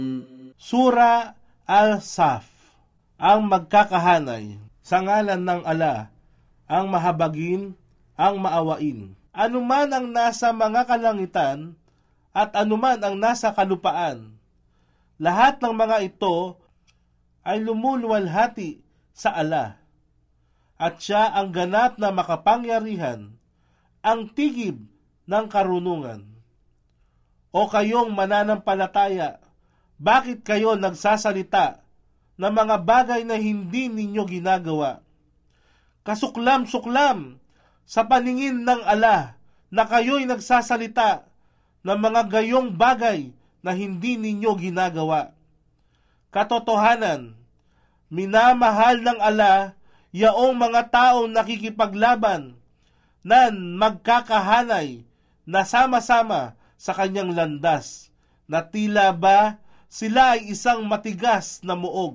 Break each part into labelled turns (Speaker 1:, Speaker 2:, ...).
Speaker 1: Sura Al-Saf, ang magkakahanay, sa ngalan ng ala, ang mahabagin, ang maawain. Anuman ang nasa mga kalangitan, at anuman ang nasa kalupaan, lahat ng mga ito ay lumuluwalhati sa ala. At siya ang ganap na makapangyarihan, ang tigib ng karunungan. O kayong mananampalataya, bakit kayo nagsasalita ng mga bagay na hindi ninyo ginagawa? Kasuklam-suklam sa paningin ng ala na kayo'y nagsasalita ng mga gayong bagay na hindi ninyo ginagawa. Katotohanan, minamahal ng ala yaong mga taong nakikipaglaban na magkakahanay na sama-sama sa kanyang landas, na tila ba sila ay isang matigas na muog.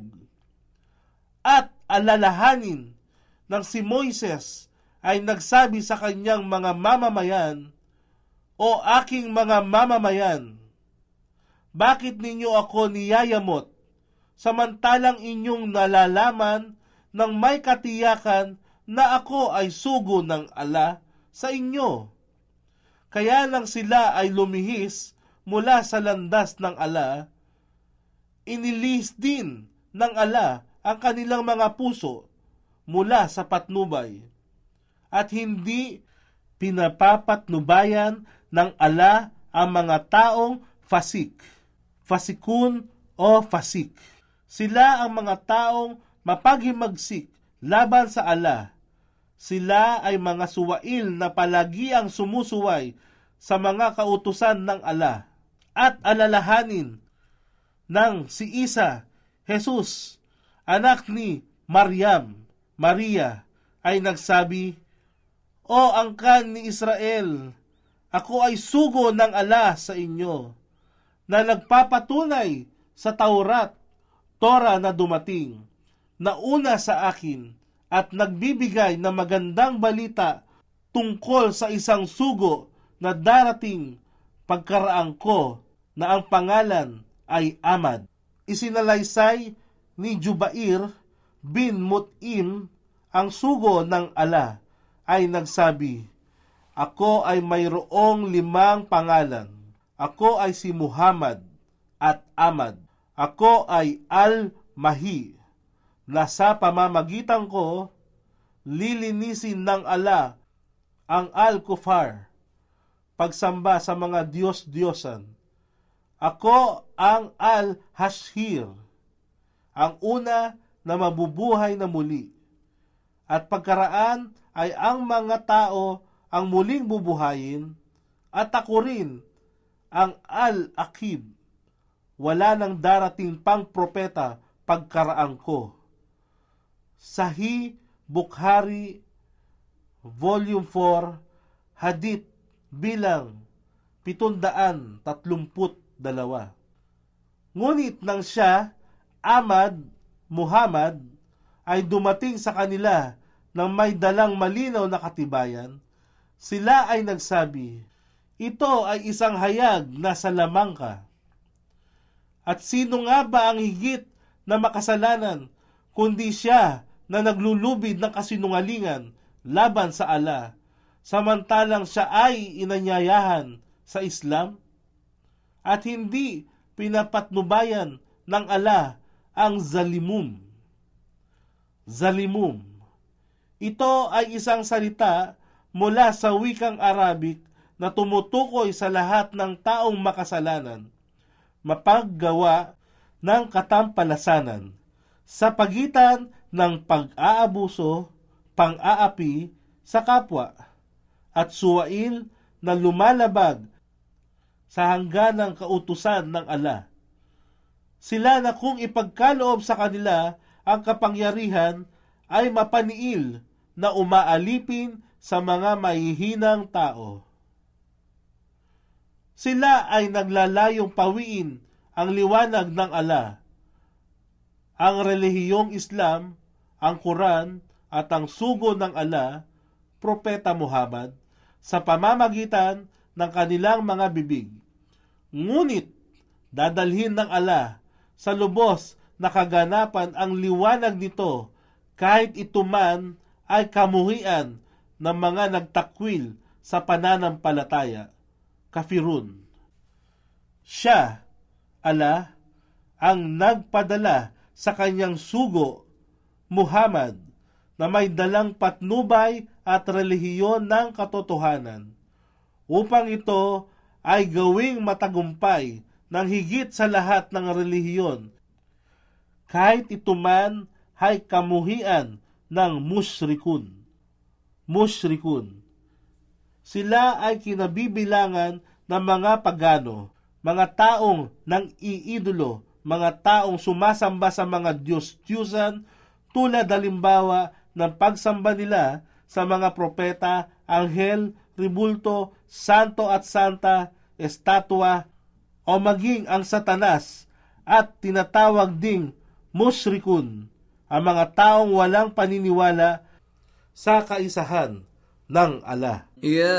Speaker 1: At alalahanin ng si Moises ay nagsabi sa kanyang mga mamamayan, O aking mga mamamayan, bakit ninyo ako niyayamot, samantalang inyong nalalaman ng may katiyakan na ako ay sugo ng ala sa inyo? Kaya lang sila ay lumihis mula sa landas ng ala, inilis din ng ala ang kanilang mga puso mula sa patnubay, at hindi pinapapatnubayan ng ala ang mga taong fasikun o fasik. Sila ang mga taong mapaghimagsik laban sa ala. Sila ay mga suwail na palagi ang sumusuway sa mga kautusan ng ala. At alalahanin ng si Isa, Jesus, anak ni Maria, ay nagsabi, O angkan ni Israel, ako ay sugo ng ala sa inyo, na nagpapatunay sa Torah na dumating, na una sa akin, at nagbibigay ng magandang balita tungkol sa isang sugo na darating pagkaraan ko, na ang pangalan ay Amad. Isinalaysay ni Jubair bin Mut'im, ang sugo ng ala, ay nagsabi, Ako ay mayroong 5 pangalan. Ako ay si Muhammad at Amad. Ako ay Al-Mahi, na sa pamamagitan ko, lilinisin ng ala ang Al-Kufar, pagsamba sa mga Diyos-Diyosan. Ako ang Al-Hashir, ang una na mabubuhay na muli. At pagkaraan ay ang mga tao ang muling bubuhayin, at ako rin ang Al-Akib. Wala nang darating pang propeta pagkaraan ko. Sahih Bukhari, Volume 4, Hadith bilang 732. Ngunit nang siya, Muhammad, ay dumating sa kanila nang may dalang malinaw na katibayan, sila ay nagsabi, Ito ay isang hayag na salamangka. At sino nga ba ang higit na makasalanan, kundi siya na naglulubid ng kasinungalingan laban sa ala, samantalang siya ay inanyayahan sa Islam? At hindi pinapatnubayan ng ala ang zalimum. Ito ay isang salita mula sa wikang Arabic na tumutukoy sa lahat ng taong makasalanan, mapaggawa ng katampalasanan sa pagitan ng pag-aabuso, pang-aapi sa kapwa, at suwail na lumalabag sa hangganang kautusan ng ala. Sila na kung ipagkaloob sa kanila ang kapangyarihan ay mapaniil na umaalipin sa mga mahihinang tao. Sila ay naglalayong pawiin ang liwanag ng ala, ang relihiyong Islam, ang Quran at ang sugo ng ala, Propeta Muhammad, sa pamamagitan ng kanilang mga bibig. Ngunit Dadalhin ng ala sa lubos na kaganapan ang liwanag nito, kahit ito man ay kamuhian ng mga nagtakwil sa pananampalataya. Kafirun. Siya, ala, ang nagpadala sa kanyang sugo, Muhammad, na may dalang patnubay at relihiyon ng katotohanan, upang ito ay gawing matagumpay ng higit sa lahat ng relihiyon, kahit ito man ay kamuhian ng musyrikun. Musyrikun. Sila ay kinabibilangan ng mga pagano, mga taong nang iidolo, mga taong sumasamba sa mga Diyos-Diyusan, tulad halimbawa ng pagsamba nila sa mga propeta, anghel, ribulto, santo at santa, estatwa, o maging ang Satanas, at tinatawag ding musyrikun, ang mga taong walang paniniwala sa kaisahan ng ala.